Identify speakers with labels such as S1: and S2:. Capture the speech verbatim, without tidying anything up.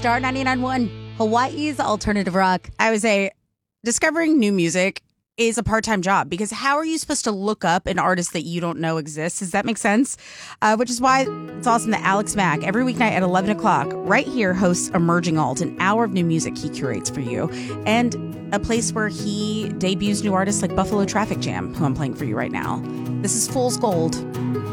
S1: Star ninety-nine point one, Hawaii's alternative rock. I would say discovering new music is a part-time job, because how are you supposed to look up an artist that you don't know exists? Does that make sense? Uh, which is why it's awesome that Alex Mack, every weeknight at eleven o'clock, right here hosts Emerging Alt, an hour of new music he curates for you, and a place where he debuts new artists like Buffalo Traffic Jam, who I'm playing for you right now. This is Fool's Gold.